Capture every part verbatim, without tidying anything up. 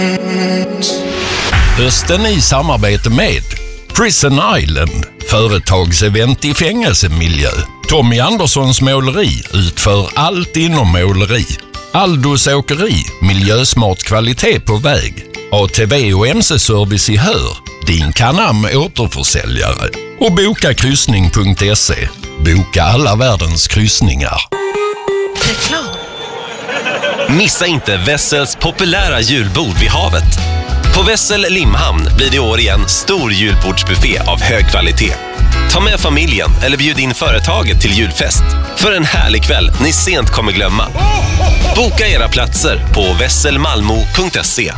Hösten i samarbete med Prison Island, företagsevent i fängelsemiljö. Tommy Anderssons måleri utför allt inom måleri. Aldos åkeri, miljösmart kvalitet på väg. A T V och M C-service i Hör, din Canam återförsäljare. Och boka kryssning punkt se. Boka alla världens kryssningar. Reklam. Missa inte Wessels populära julbord vid havet. På Wessel Limhamn blir det år igen stor julbordsbuffé av hög kvalitet. Ta med familjen eller bjud in företaget till julfest för en härlig kväll ni sent kommer glömma. Boka era platser på vesselmalmo punkt se.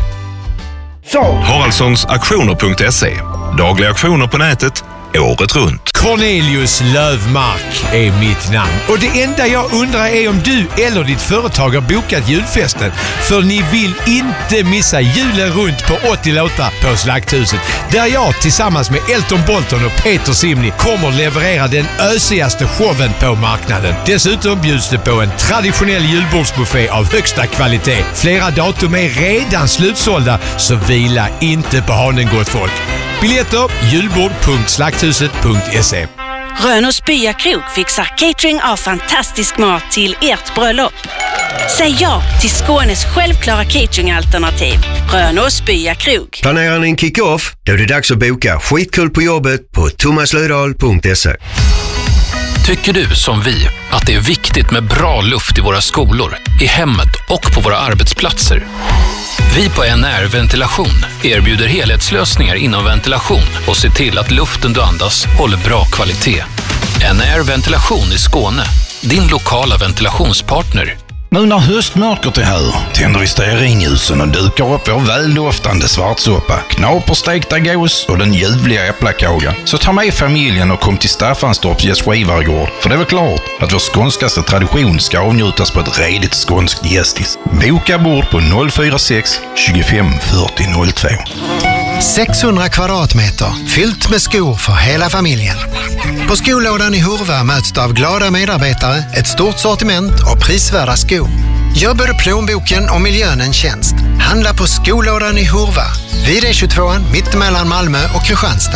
Haraldssons auktioner punkt se. Dagliga auktioner på nätet, året runt. Cornelius Lövmark är mitt namn. Och det enda jag undrar är om du eller ditt företag har bokat julfesten. För ni vill inte missa julen runt på åttio låtar på Slakthuset. Där jag tillsammans med Elton Bolton och Peter Simni kommer leverera den ösigaste showen på marknaden. Dessutom bjuds det på en traditionell julbordsbuffé av högsta kvalitet. Flera datum är redan slutsålda, så vila inte på hanen, gott folk. Biljetter julbord punkt slakthuset punkt se. Rönås Byakrog fixar catering av fantastisk mat till ert bröllop. Säg ja till Skånes självklara cateringalternativ. Rönås Byakrog. Planerar ni en kick-off? Då är det dags att boka skitkul på jobbet på thomas löfdahl punkt se. Tycker du som vi att det är viktigt med bra luft i våra skolor, i hemmet och på våra arbetsplatser? Vi på N R Ventilation erbjuder helhetslösningar inom ventilation och ser till att luften du andas håller bra kvalitet. N R Ventilation i Skåne, din lokala ventilationspartner. Nu när höstmörkret är här tänder vi stearinljusen och dukar upp vår väldoftande svartsoppa, knaperstekta gås och den ljuvliga äpplakagan. Så ta med familjen och kom till Staffanstorps gästgivaregård. För det är väl klart att vår skånskaste tradition ska avnjutas på ett redigt skånskt gästis. Boka bord på noll fyra sex tjugofem fyrtio noll två. sexhundra kvadratmeter fyllt med skor för hela familjen. På skolådan i Hurva möts du av glada medarbetare, ett stort sortiment och prisvärda skor. Gör både plånboken och miljön en tjänst. Handla på skolådan i Hurva, vid E tjugotvå mittemellan Malmö och Kristianstad.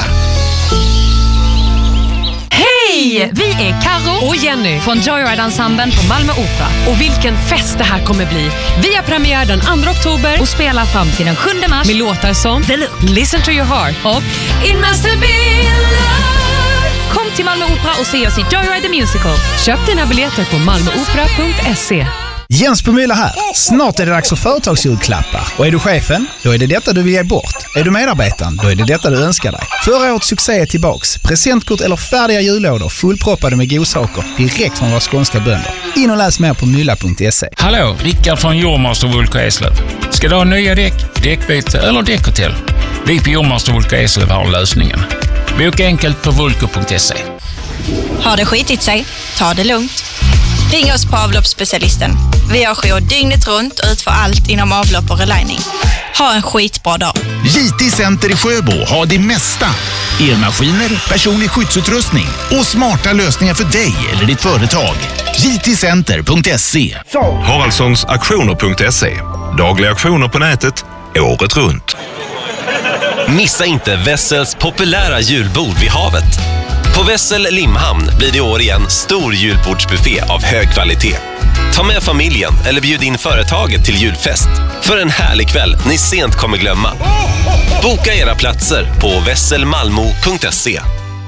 Hej! Vi är Karo och Jenny från Joyride-ensemblen på Malmö Opera. Och vilken fest det här kommer bli. Vi har premiär den andra oktober och spelar fram till den sjunde mars med låtar som Listen to your heart och It must have been love. Kom till Malmö Opera och se oss i Joyride the Musical. Köp dina biljetter på malmo opera punkt se. Jens på Müller här. Snart är det dags för företagsjulklappar. Och är du chefen, då är det detta du vill ge bort. Är du medarbetaren, då är det detta du önskar dig. Förra årets succé är tillbaks. Presentkort eller färdiga jullådor fullproppade med godsaker direkt från våra skånska bönder. In och läs mer på mylla punkt se. Hallå, Rickard från Jormaster Vulka Eslöv. Ska du ha nya däck, däckbyte eller däckhotell? Vi på Jormaster Vulka Eslöv har lösningen. Boka enkelt på vulka punkt se. Har det skitit sig? Ta det lugnt. Ring oss på avloppsspecialisten. Vi har jour dygnet runt och utför allt inom avlopp och relining. Ha en skitbra dag. J T Center i Sjöbo har det mesta. Elmaskiner, personlig skyddsutrustning och smarta lösningar för dig eller ditt företag. j t center punkt se. Haraldssons auktioner punkt se. Dagliga auktioner på nätet, året runt. Missa inte Wessels populära julbord vid havet. På Wessel Limhamn blir det år igen stor julbordsbuffé av hög kvalitet. Ta med familjen eller bjud in företaget till julfest för en härlig kväll ni sent kommer glömma. Boka era platser på vesselmalmo punkt se.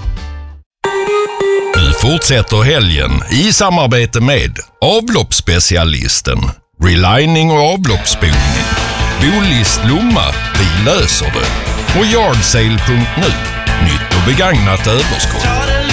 Nu fortsätter helgen i samarbete med avloppsspecialisten, relining och avloppsspolning, Bolist Lomma, vi löser det, och yardsale punkt nu, nytt och begagnat överskott.